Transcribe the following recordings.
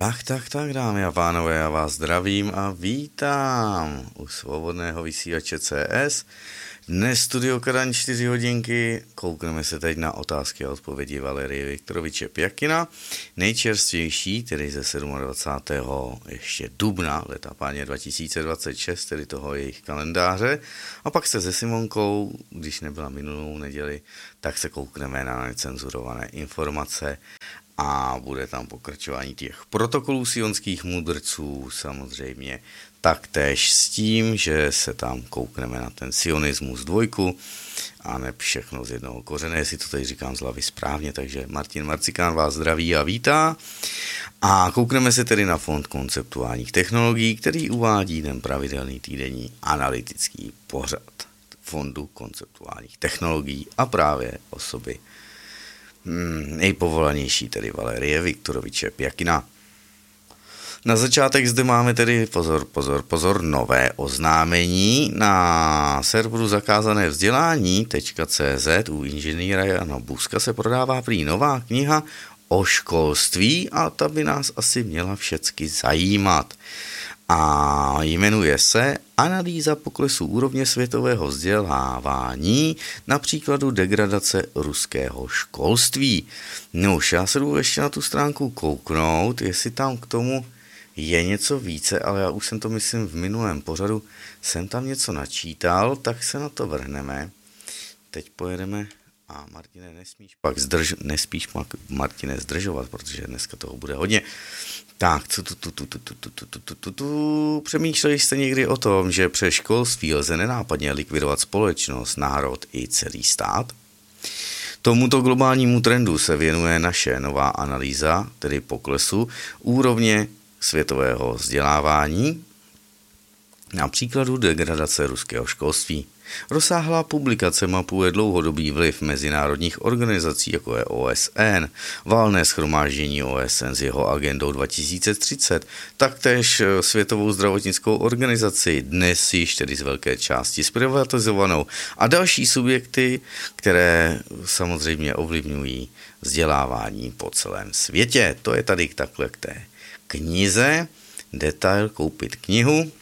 Tak, dámy a pánové, já vás zdravím a vítám u svobodného vysílače CS. Dnes studio Kadaň 4 hodinky, koukneme se teď na otázky a odpovědi Valerie Viktoroviče Pjakina, nejčerstvější, tedy ze 27. ještě dubna, leta páně 2026, tedy toho jejich kalendáře. A pak se se Simonkou, když nebyla minulou neděli, tak se koukneme na necenzurované informace a bude tam pokračování těch protokolů sionských mudrců samozřejmě, taktéž s tím, že se tam koukneme na ten sionismus 2 a ne všechno z jednoho kořene, jestli to tady říkám z hlavy správně, takže Martin Marcikán vás zdraví a vítá. A koukneme se tedy na Fond konceptuálních technologií, který uvádí ten pravidelný týdenní analytický pořad Fondu konceptuálních technologií a právě osoby nejpovolanější, tedy Valerie Viktoroviče Pjakina. Na začátek zde máme tedy pozor, nové oznámení na serveru zakázané vzdělání.cz u inženýra Jana Buska se prodává prý nová kniha o školství a ta by nás asi měla všecky zajímat. A jmenuje se Analýza poklesu úrovně světového vzdělávání na příkladu degradace ruského školství. No už já se jdu ještě na tu stránku kouknout, jestli tam k tomu je něco více, ale já už jsem to myslím v minulém pořadu, jsem tam něco načítal, tak se na to vrhneme. Teď pojedeme a Martine, nespíš Martine zdržovat, protože dneska toho bude hodně. Tak, přemýšleli jste někdy o tom, že přes školství lze nenápadně likvidovat společnost, národ i celý stát? Tomuto globálnímu trendu se věnuje naše nová analýza, tedy poklesu úrovně světového vzdělávání na příkladu degradace ruského školství. Rozsáhlá publikace mapuje dlouhodobý vliv mezinárodních organizací, jako je OSN, valné shromáždění OSN s jeho agendou 2030, taktéž Světovou zdravotnickou organizaci, dnes již tedy z velké části zprivatizovanou, a další subjekty, které samozřejmě ovlivňují vzdělávání po celém světě. To je tady takhle k té knize. Detail, koupit knihu.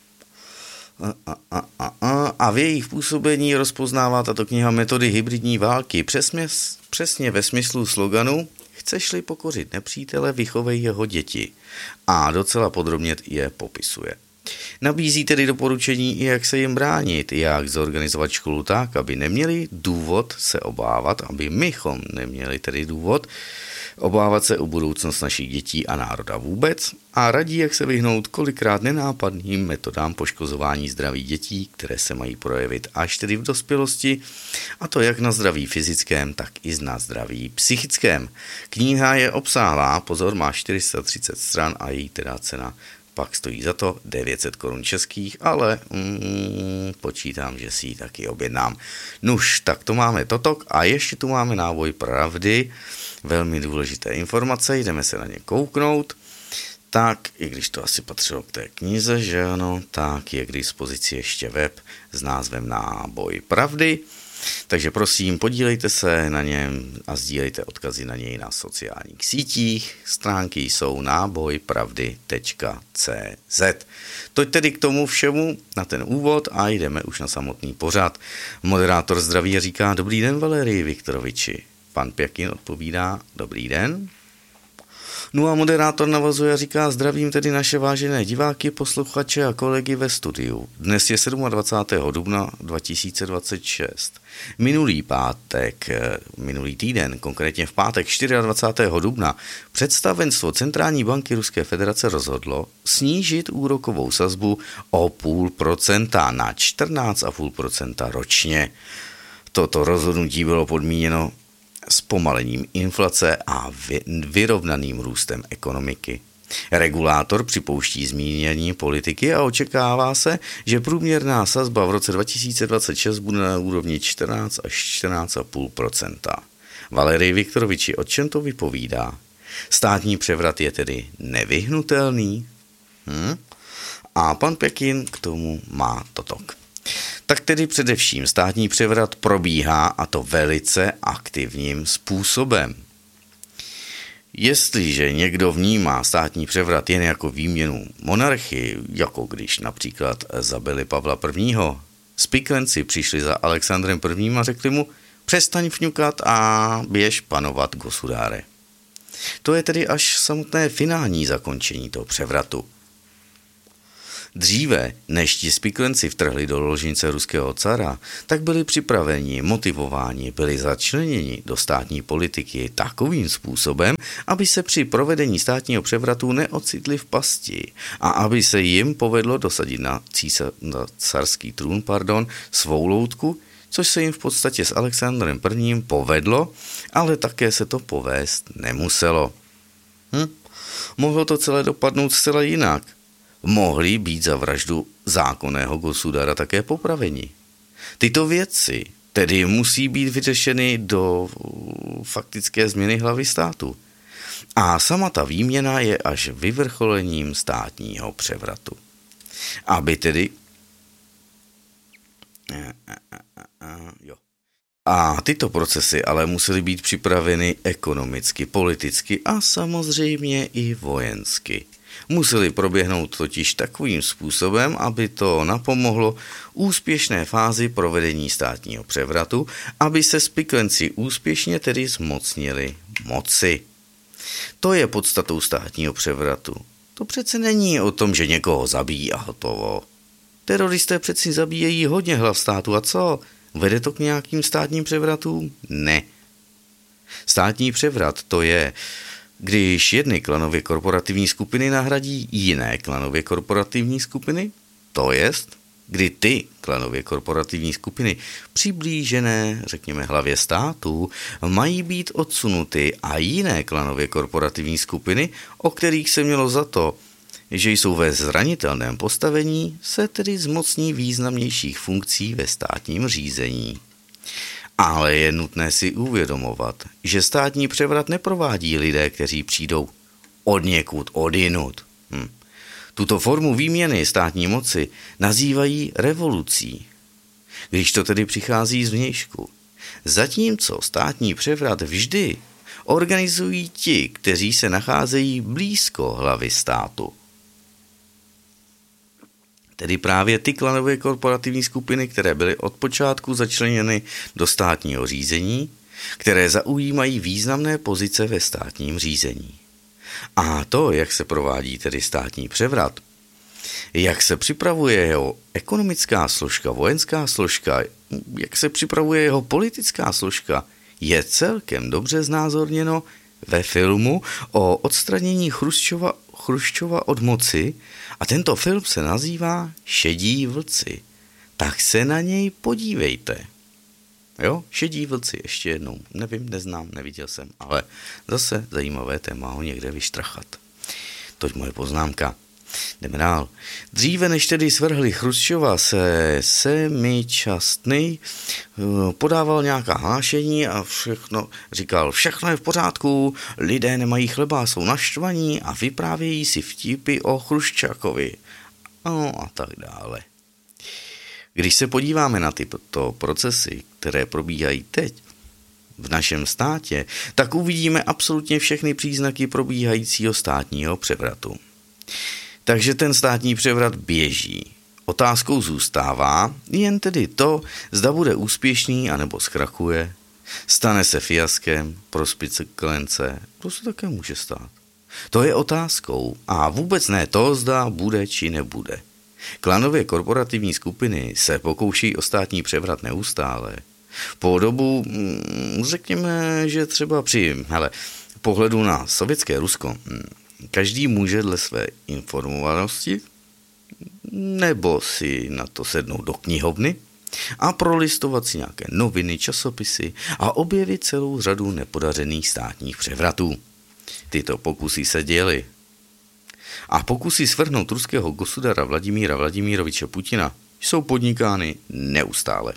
A v jejich působení rozpoznává tato kniha metody hybridní války přesně ve smyslu sloganu chceš-li pokořit nepřítele, vychovej jeho děti. A docela podrobně je popisuje. Nabízí tedy doporučení, jak se jim bránit, jak zorganizovat školu tak, aby neměli důvod se obávat, aby mychom neměli tedy důvod obávat se o budoucnost našich dětí a národa vůbec, a radí, jak se vyhnout kolikrát nenápadným metodám poškozování zdraví dětí, které se mají projevit až tedy v dospělosti, a to jak na zdraví fyzickém, tak i na zdraví psychickém. Kniha je obsáhlá, pozor, má 430 stran a její teda cena pak stojí za to 900 korun českých, ale počítám, že si ji taky objednám. Nuž, tak to máme toto a ještě tu máme náboj pravdy, velmi důležité informace, jdeme se na ně kouknout. Tak, i když to asi patřilo k té knize, že ano, tak je k dispozici ještě web s názvem Náboj pravdy. Takže prosím, podílejte se na něm a sdílejte odkazy na něj na sociálních sítích. Stránky jsou nábojpravdy.cz. Toť tedy k tomu všemu na ten úvod a jdeme už na samotný pořad. Moderátor zdraví a říká: dobrý den, Valerii Viktoroviči. Pan Pjakin odpovídá: dobrý den. No a moderátor navazuje a říká: zdravím tedy naše vážené diváky, posluchače a kolegy ve studiu. Dnes je 27. dubna 2026. Minulý týden, konkrétně v pátek 24. dubna, představenstvo Centrální banky Ruské federace rozhodlo snížit úrokovou sazbu o 0,5% na 14,5% ročně. Toto rozhodnutí bylo podmíněno zpomalením inflace a vyrovnaným růstem ekonomiky. Regulátor připouští zmínění politiky a očekává se, že průměrná sazba v roce 2026 bude na úrovni 14 až 14,5%. Valerii Viktoroviči, o čem to vypovídá? Státní převrat je tedy nevyhnutelný? A pan Pjakin k tomu má toto. Tak tedy především státní převrat probíhá, a to velice aktivním způsobem. Jestliže někdo vnímá státní převrat jen jako výměnu monarchii, jako když například zabili Pavla I., spiklenci přišli za Alexandrem I. a řekli mu, přestaň fňukat a běž panovat, gosudáre. To je tedy až samotné finální zakončení toho převratu. Dříve, než ti spiklenci vtrhli do ložnice ruského cara, tak byli připraveni, motivováni, byli začleněni do státní politiky takovým způsobem, aby se při provedení státního převratu neocitli v pasti a aby se jim povedlo dosadit na carský trůn svou loutku, což se jim v podstatě s Alexandrem I. povedlo, ale také se to povést nemuselo. Mohlo to celé dopadnout zcela jinak. Mohli být za vraždu zákonného gosudara také popraveni. Tyto věci tedy musí být vyřešeny do faktické změny hlavy státu. A sama ta výměna je až vyvrcholením státního převratu. Aby tedy... A tyto procesy ale musely být připraveny ekonomicky, politicky a samozřejmě i vojensky. Musely proběhnout totiž takovým způsobem, aby to napomohlo úspěšné fázi provedení státního převratu, aby se spiklenci úspěšně tedy zmocnili moci. To je podstatou státního převratu. To přece není o tom, že někoho zabíjí a hotovo. Teroristé přeci zabíjejí hodně hlav státu a co? Vede to k nějakým státním převratům? Ne. Státní převrat to je, když jedny klanově korporativní skupiny nahradí jiné klanově korporativní skupiny, to jest, kdy ty klanově korporativní skupiny přiblížené, řekněme, hlavě státu, mají být odsunuty a jiné klanově korporativní skupiny, o kterých se mělo za to, že jsou ve zranitelném postavení, se tedy zmocní významnějších funkcí ve státním řízení. Ale je nutné si uvědomovat, že státní převrat neprovádí lidé, kteří přijdou odněkud, odjinud. Tuto formu výměny státní moci nazývají revolucí, když to tedy přichází zvnějšku. Zatímco státní převrat vždy organizují ti, kteří se nacházejí blízko hlavy státu. Tedy právě ty klanové korporativní skupiny, které byly od počátku začleněny do státního řízení, které zaujímají významné pozice ve státním řízení. A to, jak se provádí tedy státní převrat, jak se připravuje jeho ekonomická složka, vojenská složka, jak se připravuje jeho politická složka, je celkem dobře znázorněno ve filmu o odstranění Chruščova od moci a tento film se nazývá Šedí vlci. Tak se na něj podívejte. Jo, Šedí vlci, ještě jednou. Nevím, neznám, neviděl jsem, ale zase zajímavé téma ho někde vyštrachat. Toť moje poznámka. Jdeme dál. Dříve než tedy svrhli Chruščova, se Semičastný podával nějaká hlášení a říkal, všechno je v pořádku, lidé nemají chleba, jsou naštvaní a vyprávějí si vtipy o Chruščákovi. No a tak dále. Když se podíváme na tyto procesy, které probíhají teď v našem státě, tak uvidíme absolutně všechny příznaky probíhajícího státního převratu. Takže ten státní převrat běží. Otázkou zůstává jen tedy to, zda bude úspěšný anebo zkrachuje, stane se fiaskem pro spiklence, to se také může stát. To je otázkou a vůbec ne to, zda bude či nebude. Klanově korporativní skupiny se pokouší o státní převrat neustále. Po dobu, řekněme, že třeba při pohledu na sovětské Rusko, každý může dle své informovanosti nebo si na to sednout do knihovny a prolistovat si nějaké noviny, časopisy a objevit celou řadu nepodařených státních převratů. Tyto pokusy se děly. A pokusy svrhnout ruského gosudara Vladimíra Vladimiroviče Putina jsou podnikány neustále.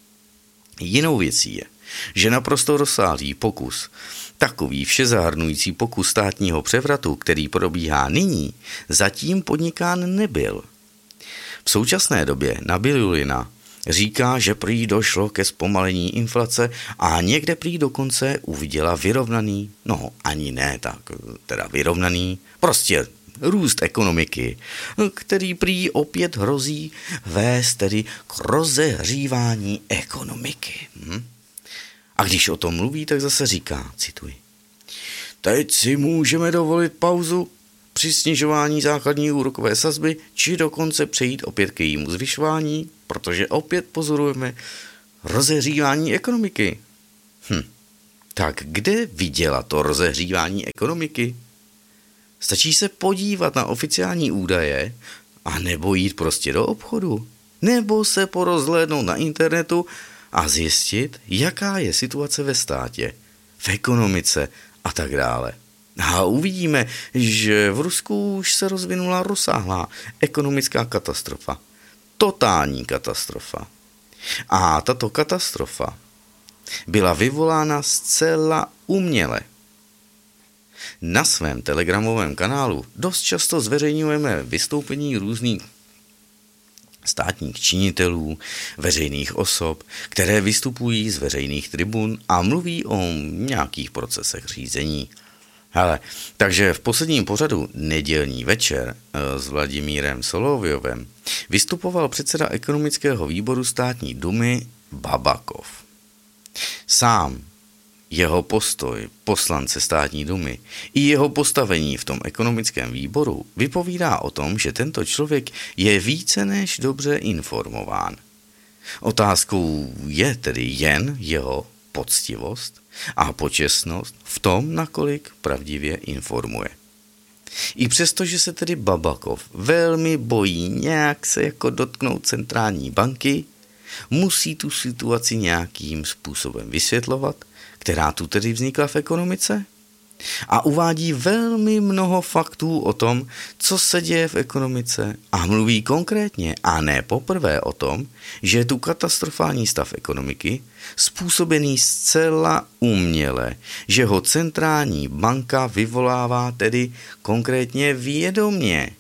Jinou věcí je, že naprosto rozsáhlý pokus, takový všezahrnující pokus státního převratu, který probíhá nyní, zatím podnikán nebyl. V současné době Nabiulina Říká, že prý došlo ke zpomalení inflace a někde prý dokonce uviděla vyrovnaný, no ani ne tak, teda vyrovnaný, prostě růst ekonomiky, který prý opět hrozí vést tedy k rozehřívání ekonomiky. A když o tom mluví, tak zase říká, cituji, teď si můžeme dovolit pauzu při snižování základní úrokové sazby, či dokonce přejít opět k jejímu zvyšování, protože opět pozorujeme rozehřívání ekonomiky. Tak kde viděla to rozehřívání ekonomiky? Stačí se podívat na oficiální údaje a nebo jít prostě do obchodu, nebo se porozhlédnout na internetu a zjistit, jaká je situace ve státě, v ekonomice a tak dále. A uvidíme, že v Rusku už se rozvinula rozsáhlá ekonomická katastrofa. Totální katastrofa. A tato katastrofa byla vyvolána zcela uměle. Na svém telegramovém kanálu dost často zveřejňujeme vystoupení různých státních činitelů, veřejných osob, které vystupují z veřejných tribun a mluví o nějakých procesech řízení. Hele, takže v posledním pořadu Nedělní večer s Vladimírem Solovyovem vystupoval předseda ekonomického výboru státní dumy Babakov. Sám jeho postoj poslance státní dumy i jeho postavení v tom ekonomickém výboru vypovídá o tom, že tento člověk je více než dobře informován. Otázkou je tedy jen jeho poctivost a počestnost v tom, nakolik pravdivě informuje. I přesto, že se tedy Babakov velmi bojí nějak se jako dotknout centrální banky, musí tu situaci nějakým způsobem vysvětlovat, která tu tedy vznikla v ekonomice, a uvádí velmi mnoho faktů o tom, co se děje v ekonomice a mluví konkrétně a ne poprvé o tom, že je tu katastrofální stav ekonomiky způsobený zcela uměle, že ho centrální banka vyvolává tedy konkrétně vědomě.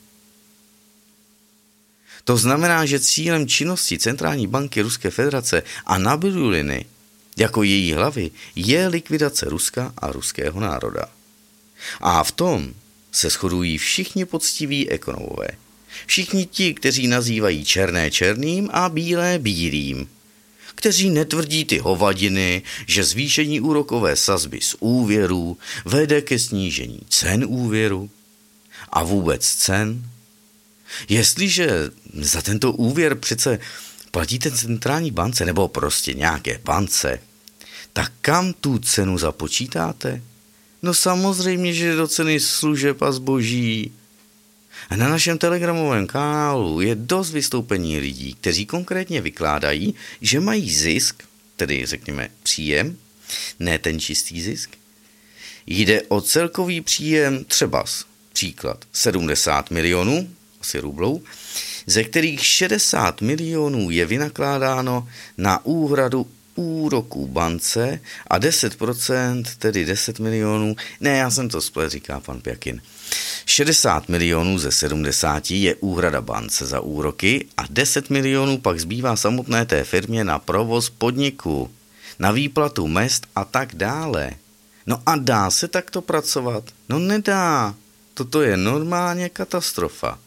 To znamená, že cílem činnosti centrální banky Ruské federace a Nabíduliny jako její hlavy je likvidace Ruska a ruského národa. A v tom se shodují všichni poctiví ekonomové. Všichni ti, kteří nazývají černé černým a bílé bílým. Kteří netvrdí ty hovadiny, že zvýšení úrokové sazby z úvěrů vede ke snížení cen úvěru a vůbec cen. Jestliže za tento úvěr přece platíte centrální bance nebo prostě nějaké bance, tak kam tu cenu započítáte? No samozřejmě, že do ceny služeb a zboží. A na našem telegramovém kanálu je dost vystoupení lidí, kteří konkrétně vykládají, že mají zisk, tedy řekněme příjem, ne ten čistý zisk. Jde o celkový příjem třeba příklad 70 milionů, asi rublů, ze kterých 60 milionů je vynakládáno na úhradu úroků bance a 10%, tedy 10 milionů, ne, já jsem to splet, říká pan Pjakin. 60 milionů ze 70 je úhrada bance za úroky a 10 milionů pak zbývá samotné té firmě na provoz podniku, na výplatu mezd a tak dále. No a dá se takto pracovat? No nedá. Toto je normálně katastrofa.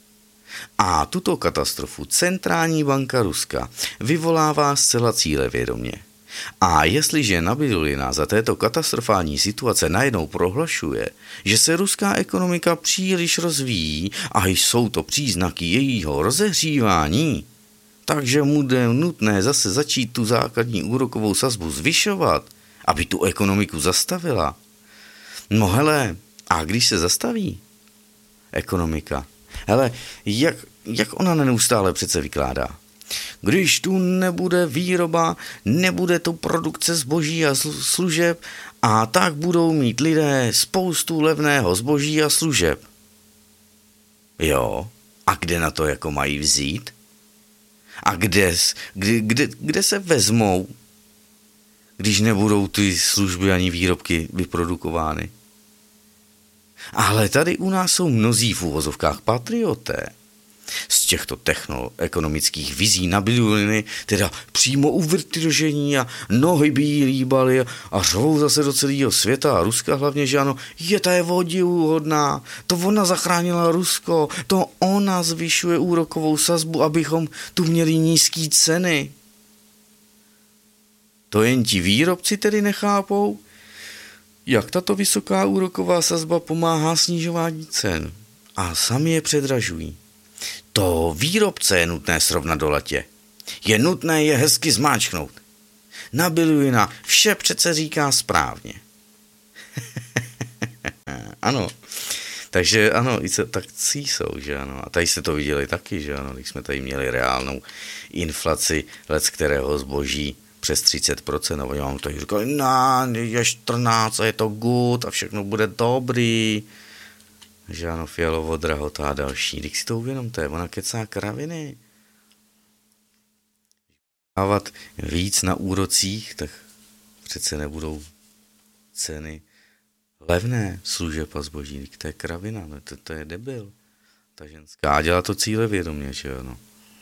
A tuto katastrofu centrální banka Ruska vyvolává zcela cílevědomě. A jestliže Nabídulina za této katastrofální situace najednou prohlašuje, že se ruská ekonomika příliš rozvíjí a jsou to příznaky jejího rozehřívání, takže bude nutné zase začít tu základní úrokovou sazbu zvyšovat, aby tu ekonomiku zastavila. No hele, a když se zastaví ekonomika, hele, jak ona neustále přece vykládá? Když tu nebude výroba, nebude tu produkce zboží a služeb a tak budou mít lidé spoustu levného zboží a služeb. Jo, a kde na to jako mají vzít? A kde se vezmou, když nebudou ty služby ani výrobky vyprodukovány? Ale tady u nás jsou mnozí v uvozovkách patrioté, Z těchto ekonomických vizí na biliony, teda přímo u vrtržení a nohy by jí líbaly a řvou zase do celého světa a Ruska hlavně, že ano, ta je vodivuhodná, to ona zachránila Rusko, to ona zvyšuje úrokovou sazbu, abychom tu měli nízké ceny. To jen ti výrobci tedy nechápou, jak tato vysoká úroková sazba pomáhá snižování cen a sami je předražují. To výrobce je nutné srovnat do latě. Je nutné je hezky zmáčknout. Na biliona vše přece říká správně. Ano. Takže ano, i takcí jsou, že ano. A tady jste to viděli taky, že ano, když jsme tady měli reálnou inflaci let kterého zboží přes 30%, a oni vám tady říkali, je 14 a je to good a všechno bude dobrý. Že ano, Fialovo drahota a další. Když si to uvědomte, ona kecá kraviny. Dávat víc na úrocích, tak přece nebudou ceny levné služeb a zboží. To je kravina, no, to je debil. Ta ženská. A dělá to cílevědomě, že ano.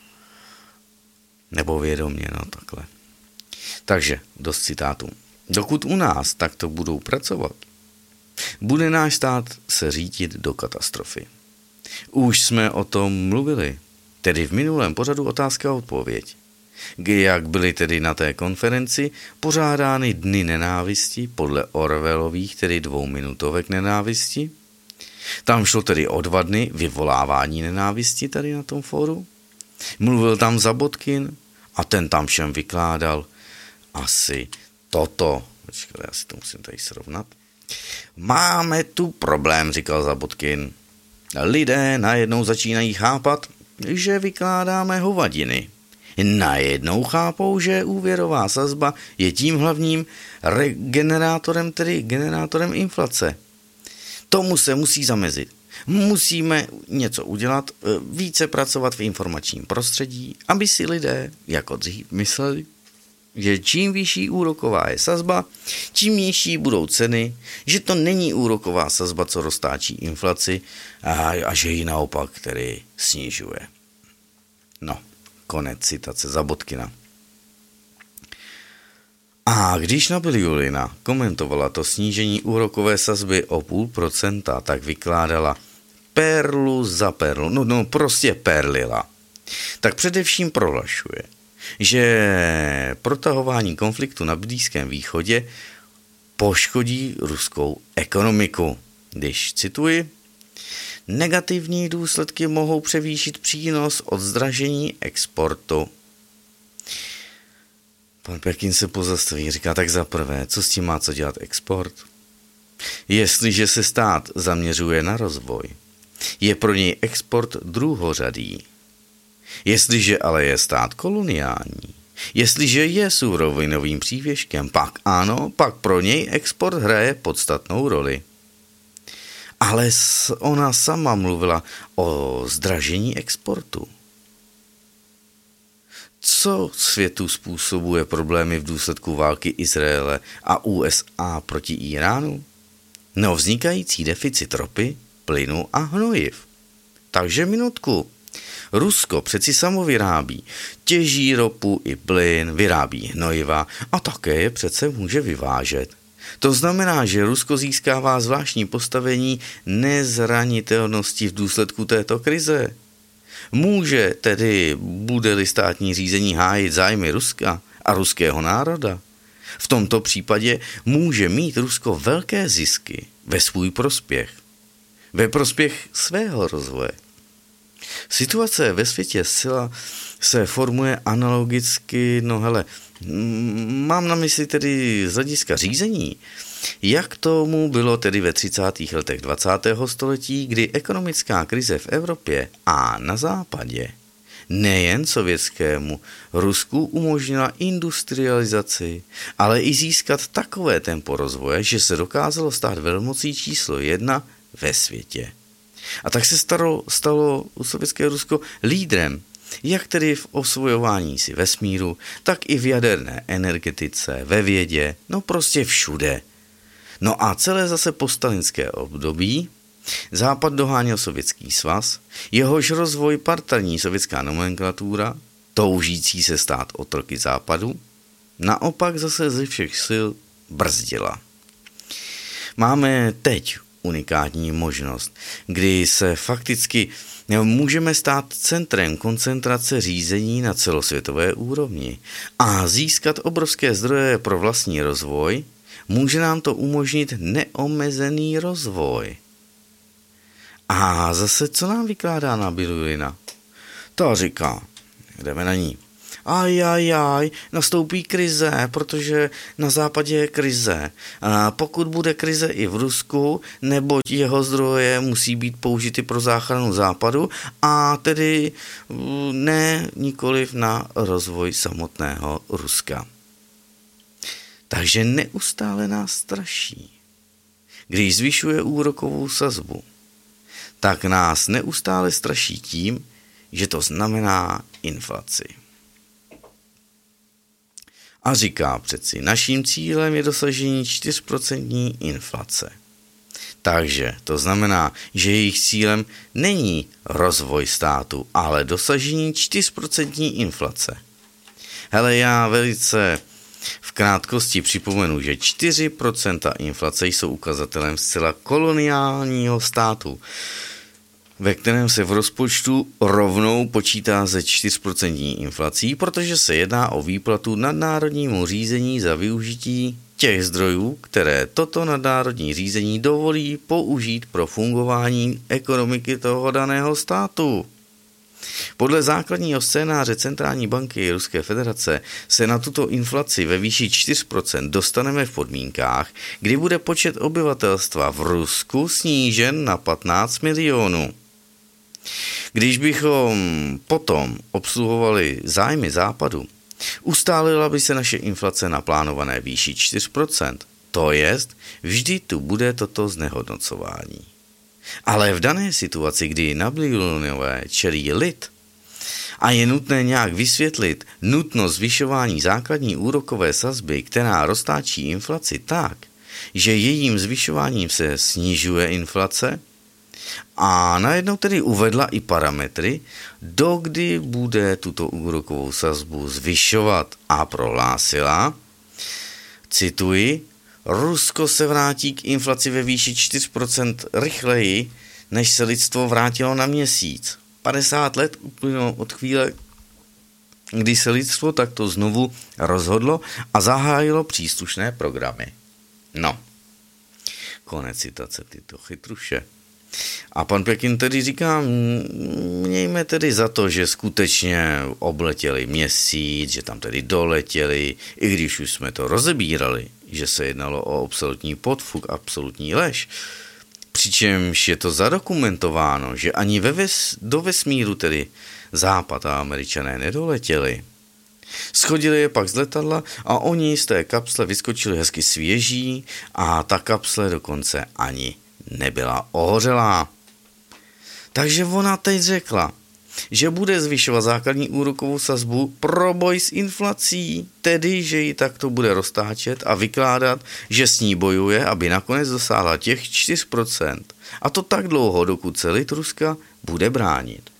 Nebo vědomě, no takhle. Takže, dost citátů. Dokud u nás takto budou pracovat, bude náš stát se řídit do katastrofy. Už jsme o tom mluvili, tedy v minulém pořadu Otázka a odpověď. Jak byly tedy na té konferenci pořádány dny nenávisti podle Orwellových, tedy 2minutovek nenávisti. Tam šlo tedy o 2 dny vyvolávání nenávisti tady na tom fóru. Mluvil tam Zabotkin a ten tam všem vykládal asi toto. Počkej, já si to musím tady srovnat. Máme tu problém, říkal Zabotkin. Lidé najednou začínají chápat, že vykládáme hovadiny. Najednou chápou, že úvěrová sazba je tím hlavním generátorem, tedy generátorem inflace. Tomu se musí zamezit. Musíme něco udělat, více pracovat v informačním prostředí, aby si lidé, jako dřív, mysleli, že čím vyšší úroková je sazba, tím nižší budou ceny, že to není úroková sazba, co roztáčí inflaci a že ji naopak tedy snižuje. No, konec citace Zabotkina. A když Nabiliulina komentovala to snížení úrokové sazby o 0,5%, tak vykládala perlu za perlu, no prostě perlila. Tak především prohlašuje, že protahování konfliktu na Blízkém východě poškodí ruskou ekonomiku. Když cituji, negativní důsledky mohou převýšit přínos od zdražení exportu. Pan Pekin se pozastaví, říká, tak za prvé, co s tím má co dělat export? Jestliže se stát zaměřuje na rozvoj, je pro něj export druhořadý. Jestliže ale je stát koloniální, jestliže je surovinovým přívěškem, pak ano, pak pro něj export hraje podstatnou roli. Ale ona sama mluvila o zdražení exportu. Co světu způsobuje problémy v důsledku války Izraele a USA proti Iránu? No, vznikající deficit ropy, plynu a hnojiv. Takže minutku. Rusko přeci samo vyrábí, těží ropu i plyn, vyrábí hnojiva a také je přece může vyvážet. To znamená, že Rusko získává zvláštní postavení nezranitelnosti v důsledku této krize. Může tedy, bude-li státní řízení hájit zájmy Ruska a ruského národa. V tomto případě může mít Rusko velké zisky ve svůj prospěch. Ve prospěch svého rozvoje. Situace ve světě se formuje analogicky, mám na mysli tedy z hlediska řízení, jak tomu bylo tedy ve 30. letech 20. století, kdy ekonomická krize v Evropě a na západě nejen sovětskému Rusku umožnila industrializaci, ale i získat takové tempo rozvoje, že se dokázalo stát velmocí číslo 1 ve světě. A tak se stalo sovětské Rusko lídrem, jak tedy v osvojování si vesmíru, tak i v jaderné energetice, ve vědě, no prostě všude. No a celé zase poststalinské období Západ doháněl Sovětský svaz, jehož rozvoj partajní sovětská nomenklatura, toužící se stát otroky západu, naopak zase ze všech sil brzdila. Máme teď unikátní možnost, kdy se fakticky můžeme stát centrem koncentrace řízení na celosvětové úrovni a získat obrovské zdroje pro vlastní rozvoj, může nám to umožnit neomezený rozvoj. A zase, co nám vykládá Nabílulina? To říká, jdeme na ní. Nastoupí krize, protože na západě je krize. A pokud bude krize i v Rusku, neboť jeho zdroje musí být použity pro záchranu západu a tedy nikoliv na rozvoj samotného Ruska. Takže neustále nás straší. Když zvyšuje úrokovou sazbu, tak nás neustále straší tím, že to znamená inflaci. A říká přeci, naším cílem je dosažení 4% inflace. Takže to znamená, že jejich cílem není rozvoj státu, ale dosažení 4% inflace. Hele, já velice v krátkosti připomenu, že 4% inflace jsou ukazatelem zcela koloniálního státu, ve kterém se v rozpočtu rovnou počítá ze 4% inflací, protože se jedná o výplatu nadnárodnímu řízení za využití těch zdrojů, které toto nadnárodní řízení dovolí použít pro fungování ekonomiky toho daného státu. Podle základního scénáře Centrální banky Ruské federace se na tuto inflaci ve výši 4% dostaneme v podmínkách, kdy bude počet obyvatelstva v Rusku snížen na 15 milionů. Když bychom potom obsluhovali zájmy západu, ustálila by se naše inflace na plánované výši 4%, to jest, vždy tu bude toto znehodnocování. Ale v dané situaci, kdy Nabílulinové čelí lid a je nutné nějak vysvětlit nutnost zvyšování základní úrokové sazby, která roztáčí inflaci tak, že jejím zvyšováním se snižuje inflace, a najednou tedy uvedla i parametry, dokdy bude tuto úrokovou sazbu zvyšovat a prohlásila, cituji, Rusko se vrátí k inflaci ve výši 4% rychleji, než se lidstvo vrátilo na měsíc. 50 let uplynulo od chvíle, kdy se lidstvo takto znovu rozhodlo a zahájilo příslušné programy. No, konec citace tyto chytruše. A pan Pekin tedy říká, mějme tedy za to, že skutečně obletěli měsíc, že tam tedy doletěli, i když už jsme to rozebírali, že se jednalo o absolutní podfuk, absolutní lež. Přičemž je to zadokumentováno, že ani do vesmíru tedy Západ a Američané nedoletěli. Schodili je pak z letadla a oni z té kapsle vyskočili hezky svěží a ta kapsle dokonce ani nebyla ohořelá. Takže ona teď řekla, že bude zvyšovat základní úrokovou sazbu pro boj s inflací, tedy že ji takto bude roztáčet a vykládat, že s ní bojuje, aby nakonec dosáhla těch 4%. A to tak dlouho, dokud se lid Ruska bude bránit.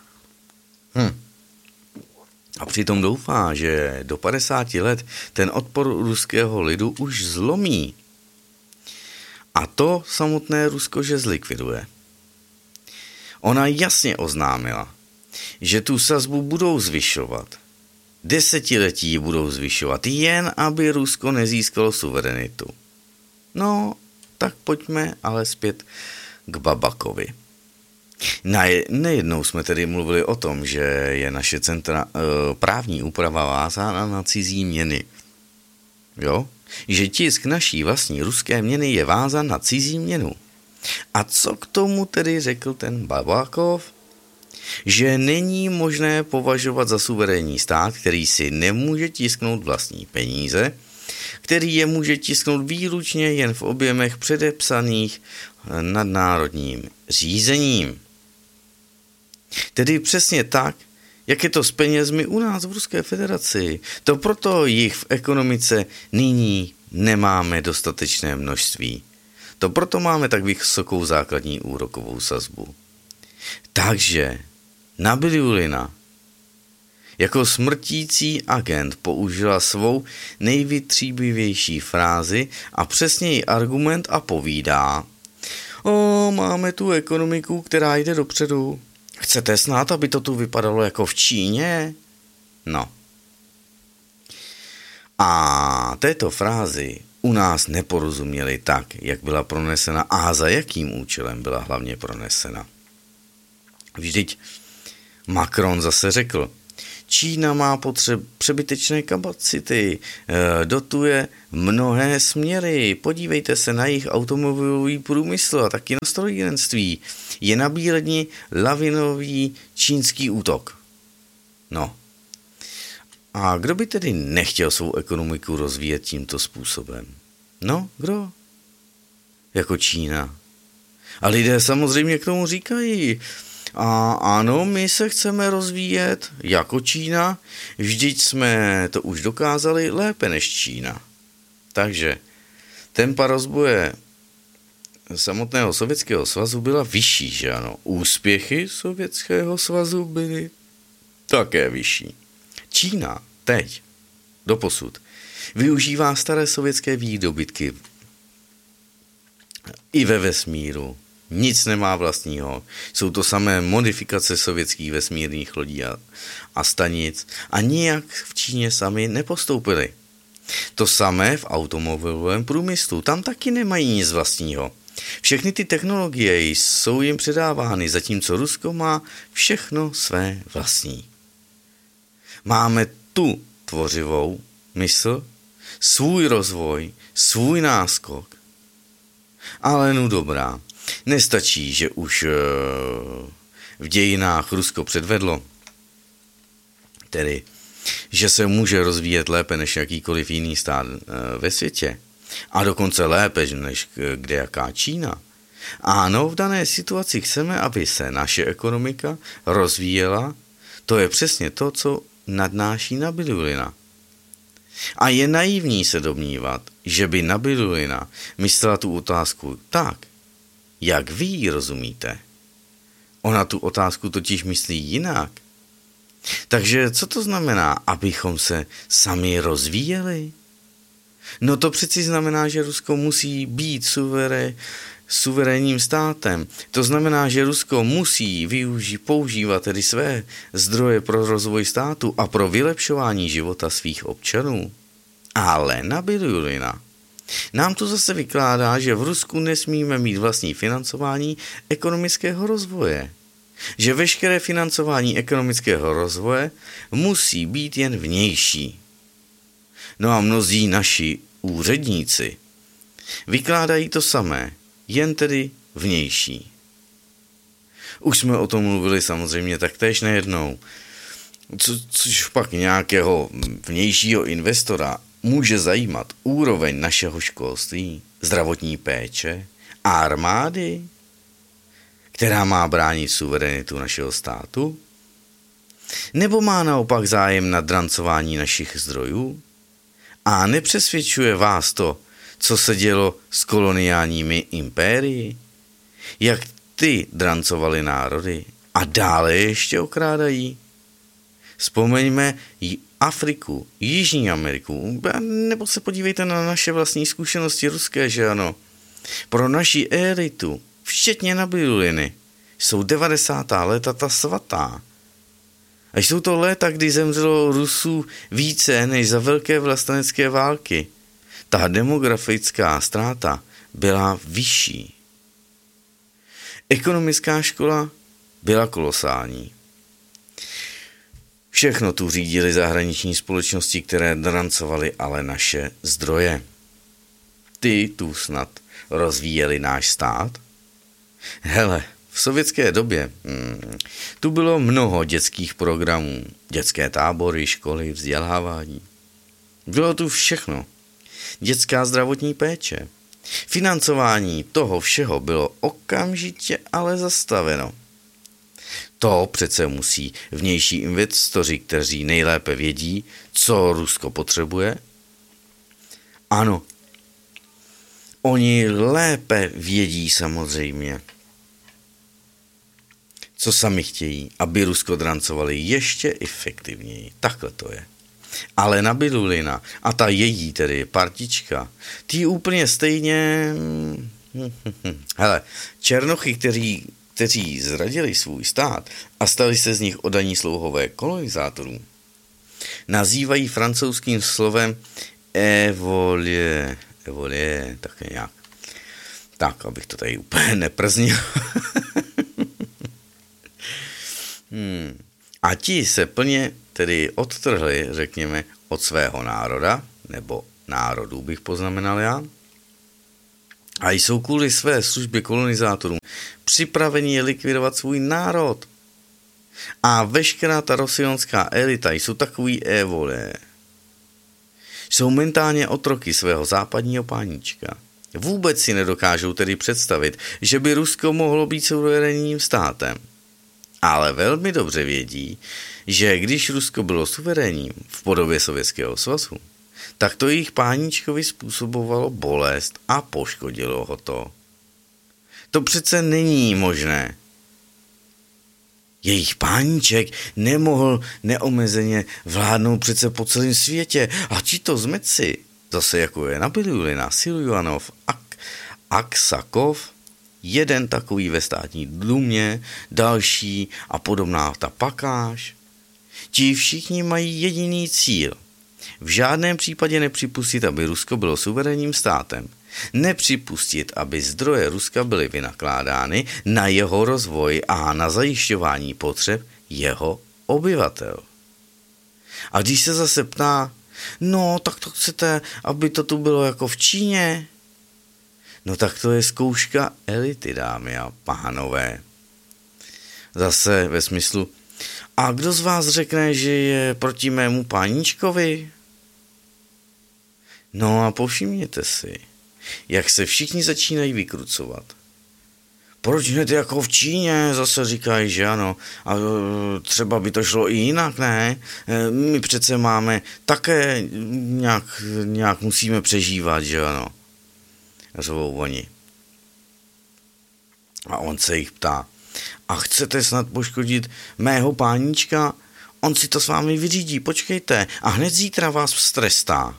A přitom doufá, že do 50 let ten odpor ruského lidu už zlomí. A to samotné Rusko, že zlikviduje. Ona jasně oznámila, že tu sazbu budou zvyšovat. Desetiletí budou zvyšovat, jen aby Rusko nezískalo suverenitu. No, tak pojďme ale zpět k Babakovi. Nejednou jsme tedy mluvili o tom, že je naše právní úprava vázána na cizí měny. Jo? Že tisk naší vlastní ruské měny je vázan na cizí měnu. A co k tomu tedy řekl ten Babakov? Že není možné považovat za suverénní stát, který si nemůže tisknout vlastní peníze, který je může tisknout výlučně jen v objemech předepsaných nadnárodním řízením. Tedy přesně tak, jak je to s penězmi u nás v Ruské federaci. To proto jich v ekonomice nyní nemáme dostatečné množství. To proto máme tak vysokou základní úrokovou sazbu. Takže Nabídulina jako smrtící agent použila svou nejvytříbivější frázi a přesněji argument a povídá: máme tu ekonomiku, která jde dopředu. Chcete snad, aby to tu vypadalo jako v Číně? No. A této frázi u nás neporozuměli tak, jak byla pronesena a za jakým účelem byla hlavně pronesena. Vždyť Macron zase řekl: Čína má přebytečné kapacity, dotuje mnohé směry, podívejte se na jejich automobilový průmysl a taky na strojírenství. Je na bíledni lavinový čínský útok. No. A kdo by tedy nechtěl svou ekonomiku rozvíjet tímto způsobem? No, kdo? Jako Čína. A lidé samozřejmě k tomu říkají: a ano, my se chceme rozvíjet jako Čína, vždyť jsme to už dokázali lépe než Čína. Takže tempa rozvoje samotného Sovětského svazu byla vyšší, že ano. Úspěchy Sovětského svazu byly také vyšší. Čína teď, doposud, využívá staré sovětské výdobytky i ve vesmíru. Nic nemá vlastního. Jsou to samé modifikace sovětských vesmírných lodí a stanic a nijak v Číně sami nepostoupili. To samé v automobilovém průmyslu. Tam taky nemají nic vlastního. Všechny ty technologie jsou jim předávány, zatímco Rusko má všechno své vlastní. Máme tu tvořivou mysl, svůj rozvoj, svůj náskok. Ale no dobrá. Nestačí, že už v dějinách Rusko předvedlo, tedy, že se může rozvíjet lépe než jakýkoliv jiný stát ve světě a dokonce lépe než kdejaká Čína. Ano, v dané situaci chceme, aby se naše ekonomika rozvíjela, to je přesně to, co nadnáší Nabídulina. A je naivní se domnívat, že by Nabídulina myslela tu otázku tak, jak vy ji rozumíte. Ona tu otázku totiž myslí jinak. Takže co to znamená, abychom se sami rozvíjeli? No to přeci znamená, že Rusko musí být suverénním státem. To znamená, že Rusko musí používat tedy své zdroje pro rozvoj státu a pro vylepšování života svých občanů. Ale Nabídulina nám to zase vykládá, že v Rusku nesmíme mít vlastní financování ekonomického rozvoje. Že veškeré financování ekonomického rozvoje musí být jen vnější. No a mnozí naši úředníci vykládají to samé, jen tedy vnější. Už jsme o tom mluvili samozřejmě taktéž nejednou, což pak nějakého vnějšího investora může zajímat úroveň našeho školství, zdravotní péče a armády, která má bránit suverenitu našeho státu? Nebo má naopak zájem na drancování našich zdrojů? A nepřesvědčuje vás to, co se dělo s koloniálními impérii? Jak ty drancovali národy a dále ještě okrádají? Vzpomeňme Afriku, Jižní Ameriku, nebo se podívejte na naše vlastní zkušenosti ruské, že ano. Pro naši elitu, včetně Nabíduliny, jsou 90. léta ta svatá. A jsou to léta, kdy zemřelo Rusů více než za velké vlastenecké války. Ta demografická ztráta byla vyšší. Ekonomická škola byla kolosální. Všechno tu řídili zahraniční společnosti, které drancovaly ale naše zdroje. Ty tu snad rozvíjeli náš stát? Hele, v sovětské době tu bylo mnoho dětských programů, dětské tábory, školy, vzdělávání. Bylo tu všechno. Dětská zdravotní péče. Financování toho všeho bylo okamžitě ale zastaveno. To přece musí vnější investoři, kteří nejlépe vědí, co Rusko potřebuje. Ano, Oni lépe vědí samozřejmě, co sami chtějí, aby Rusko drancovali ještě efektivněji. Takhle to je. Ale Nabídulina a ta její tedy partička, ty úplně stejně... Hele, černochy, kteří zradili svůj stát a stali se z nich oddaní slouhové kolonizátorů, nazývají francouzským slovem évoluer, tak nějak. Tak, abych to tady úplně neprznil. A ti se plně tedy odtrhli, řekněme, od svého národa, nebo národů bych poznamenal já, a jsou kvůli své službě kolonizátorům připraveni likvidovat svůj národ. A veškerá ta rosionská elita jsou takový évolé. Jsou mentálně otroky svého západního páníčka. Vůbec si nedokážou tedy představit, že by Rusko mohlo být suverénním státem. Ale velmi dobře vědí, že když Rusko bylo suverénním v podobě Sovětského svazu, tak to jejich páníčkovi způsobovalo bolest a poškodilo ho to. To přece není možné. Jejich páníček nemohl neomezeně vládnout přece po celém světě a tito zmetci, zase jako je Nabídulina, Siljuanov, Aksakov, jeden takový ve státní dumě, další a podobná ta pakáž. Ti všichni mají jediný cíl. V žádném případě nepřipustit, aby Rusko bylo suverénním státem. Nepřipustit, aby zdroje Ruska byly vynakládány na jeho rozvoj a na zajišťování potřeb jeho obyvatel. A když se zase ptá, no tak to chcete, aby to tu bylo jako v Číně? No tak to je zkouška elity, dámy a pánové. Zase ve smyslu, a kdo z vás řekne, že je proti mému páníčkovi? No a povšimněte si, jak se všichni začínají vykrucovat. Proč hned jako v Číně, zase říkají, že ano, a třeba by to šlo i jinak, ne? My přece máme také nějak musíme přežívat, že ano. Řvou oni. A on se jich ptá, a chcete snad poškodit mého páníčka? On si to s vámi vyřídí, počkejte, a hned zítra vás strestá.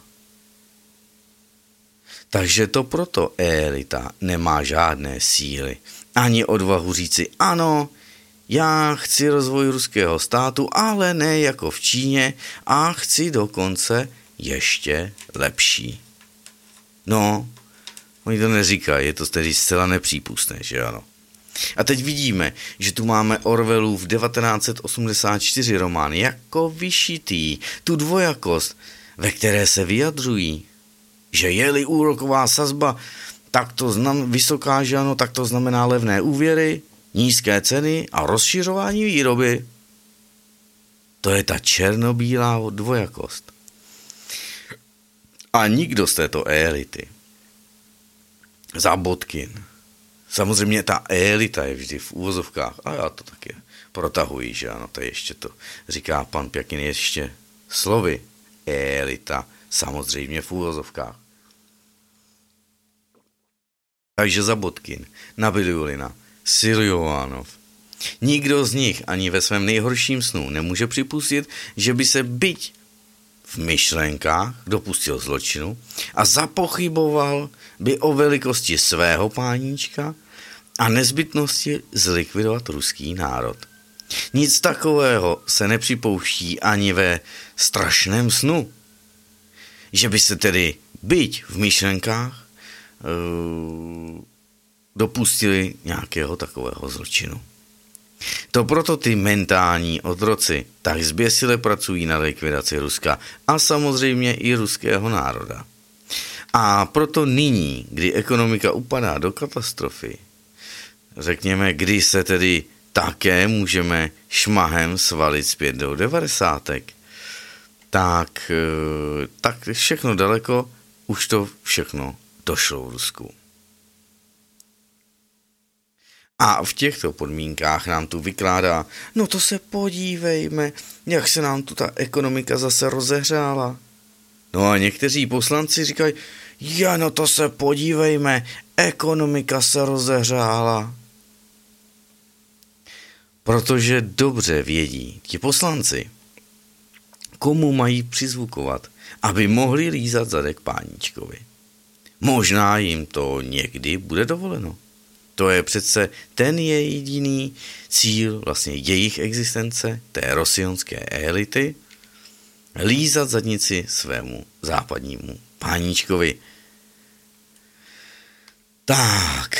Takže to proto elita nemá žádné síly, ani odvahu říci, ano, já chci rozvoj ruského státu, ale ne jako v Číně a chci dokonce ještě lepší. No, oni to neříkají, je to tedy zcela nepřípustné, že ano. A teď vidíme, že tu máme Orwellův 1984 román jako vyšitý, tu dvojakost, ve které se vyjadřují, že je-li úroková sazba vysoká, že ano, tak to znamená levné úvěry, nízké ceny a rozšiřování výroby. To je ta černobílá dvojakost. A nikdo z této elity, Zabotkin, samozřejmě ta elita je vždy v úvozovkách, a já to taky protahuji, že ano, to ještě to říká pan Pjakin ještě slovy, elita, samozřejmě v úvozovkách. Takže Zabotkin, Nabídulina, Siljuanov. Nikdo z nich ani ve svém nejhorším snu nemůže připustit, že by se byť v myšlenkách dopustil zločinu a zapochyboval by o velikosti svého páníčka a nezbytnosti zlikvidovat ruský národ. Nic takového se nepřipouští ani ve strašném snu, že by se tedy byť v myšlenkách dopustili nějakého takového zločinu. To proto ty mentální otroci tak zběsile pracují na likvidaci Ruska a samozřejmě i ruského národa. A proto nyní, kdy ekonomika upadá do katastrofy, řekněme, kdy se tedy také můžeme šmahem svalit zpět do 90. Tak všechno daleko, už to všechno došlo v Rusku. A v těchto podmínkách nám tu vykládá, no to se podívejme, jak se nám tu ta ekonomika zase rozehřála. No a někteří poslanci říkají, Ja, no to se podívejme, ekonomika se rozehřála. Protože dobře vědí ti poslanci, komu mají přizvukovat, aby mohli lízat zadek páničkovi. Možná jim to někdy bude dovoleno. To je přece ten jediný cíl vlastně jejich existence, té rosionské elity, lízat zadnici svému západnímu páničkovi. Tak.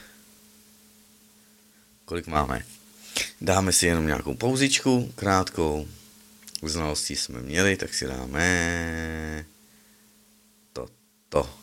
Kolik máme? Dáme si jenom nějakou pauzičku, krátkou. Znalostí jsme měli, tak si dáme toto.